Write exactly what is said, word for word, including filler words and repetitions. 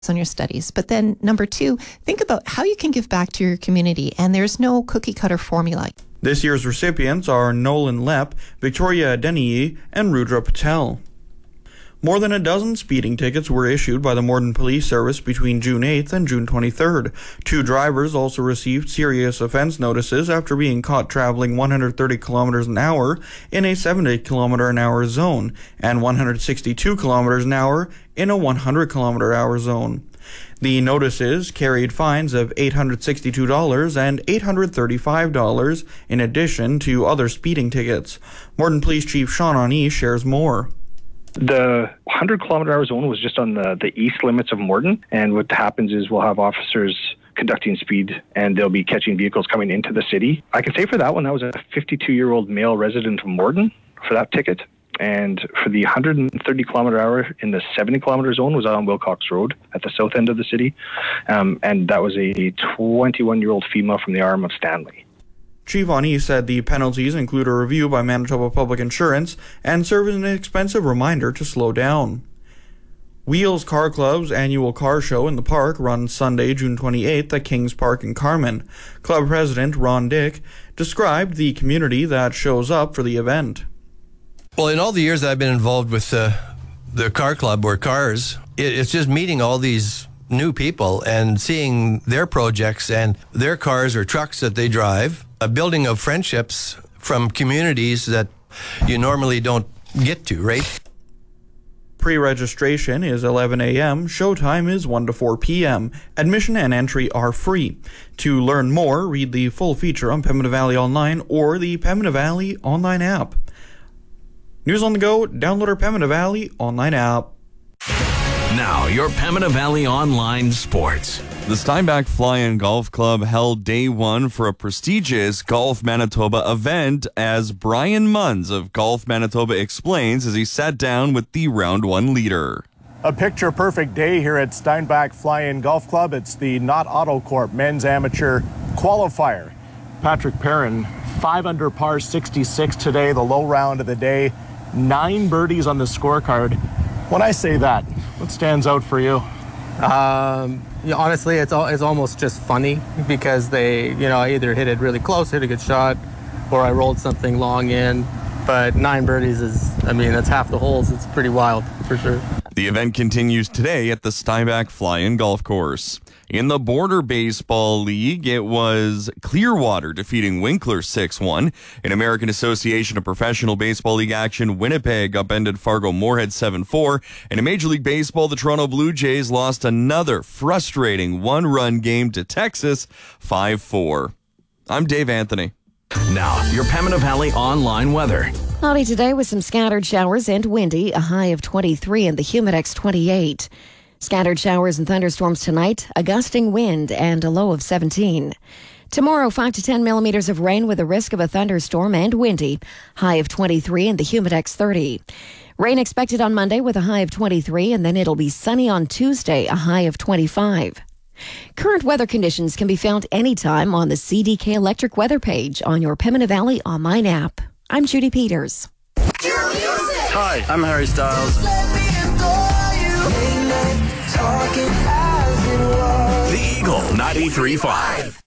on your studies. But then number two, think about how you can give back to your community. And there's no cookie cutter formula. This year's recipients are Nolan Lepp, Victoria Adeniyi, and Rudra Patel. More than a dozen speeding tickets were issued by the Morden Police Service between June eighth and June twenty-third. Two drivers also received serious offense notices after being caught traveling one hundred thirty kilometers an hour in a seventy kilometer an hour zone and one hundred sixty-two kilometers an hour in a one hundred kilometer an hour zone. The notices carried fines of eight hundred sixty-two dollars and eight hundred thirty-five dollars in addition to other speeding tickets. Morden Police Chief Sean Oni shares more. The one hundred kilometer hour zone was just on the, the east limits of Morden, and what happens is we'll have officers conducting speed and they'll be catching vehicles coming into the city. I can say for that one, that was a fifty-two-year-old male resident of Morden for that ticket. And for the one hundred thirty kilometer hour in the seventy kilometer zone was on Wilcox Road at the south end of the city. Um, and that was a twenty-one-year-old female from the arm of Stanley. Chief Oni said the penalties include a review by Manitoba Public Insurance and serve as an expensive reminder to slow down. Wheels Car Club's annual car show in the park runs Sunday, June twenty-eighth at Kings Park in Carman. Club President Ron Dick described the community that shows up for the event. Well, in all the years that I've been involved with uh, the car club or cars, it, it's just meeting all these new people and seeing their projects and their cars or trucks that they drive, a building of friendships from communities that you normally don't get to, right? Pre-registration is eleven a.m., showtime is one to four p.m. Admission and entry are free. To learn more, read the full feature on Pembina Valley Online or the Pembina Valley Online app. News on the go, download our Pembina Valley Online app. Now, your Pembina Valley Online Sports. The Steinbach Fly-In Golf Club held day one for a prestigious Golf Manitoba event, as Brian Munns of Golf Manitoba explains as he sat down with the round one leader. A picture-perfect day here at Steinbach Fly-In Golf Club. It's the Knott Auto Corp Men's Amateur Qualifier. Patrick Perrin, five under par, sixty-six today, the low round of the day. Nine birdies on the scorecard. When I say that, what stands out for you? Um, you know, honestly, it's all, it's almost just funny because they, you know, I either hit it really close, hit a good shot, or I rolled something long in. But nine birdies is, I mean, that's half the holes. It's pretty wild, for sure. The event continues today at the Steinbach Fly-In Golf Course. In the Border Baseball League, it was Clearwater defeating Winkler six one. In American Association of Professional Baseball League action, Winnipeg upended Fargo-Moorhead seven four. And in Major League Baseball, the Toronto Blue Jays lost another frustrating one-run game to Texas five four. I'm Dave Anthony. Now, your Pembina Valley Online weather. Cloudy today with some scattered showers and windy, a high of twenty-three and the Humidex twenty-eight. Scattered showers and thunderstorms tonight, a gusting wind and a low of seventeen. Tomorrow, five to ten millimeters of rain with a risk of a thunderstorm and windy, high of twenty-three and the Humidex thirty. Rain expected on Monday with a high of twenty-three, and then it'll be sunny on Tuesday, a high of twenty-five. Current weather conditions can be found anytime on the C D K Electric weather page on your Pembina Valley Online app. I'm Judy Peters. Hi, I'm Harry Styles. The Eagle ninety-three point five.